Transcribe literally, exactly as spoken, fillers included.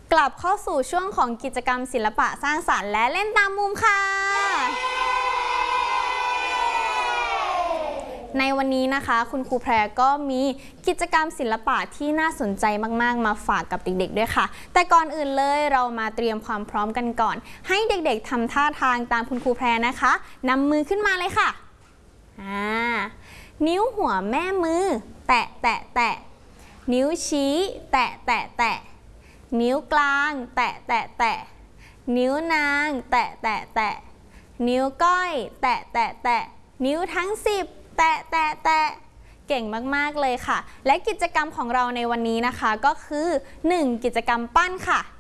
กลับเข้าสู่ช่วงของกิจกรรมศิลปะสร้างสรรค์และเล่นตามมุมค่ะในวันนี้นะคะคุณครูแพรก็มีกิจกรรมศิลปะที่น่าสนใจมากๆมาฝากกับเด็กๆด้วยค่ะแต่ก่อนอื่นเลยเรามาเตรียมความพร้อมกันก่อนให้เด็กๆทำท่าทางตามคุณครูแพรนะคะนำมือขึ้นมาเลยค่ะอ่านิ้วหัวแม่มือแตะแตะแตะนิ้วชี้แตะแตะแตะนิ้วกลางแตะแตะแตะนิ้วนางแตะแตะแตะนิ้วก้อยแตะแตะแตะนิ้วทั้งสิบแตะแตะแตะเก่งมากๆเลยค่ะและกิจกรรมของเราในวันนี้นะคะก็คือหนึ่งกิจกรรมปั้นค่ะ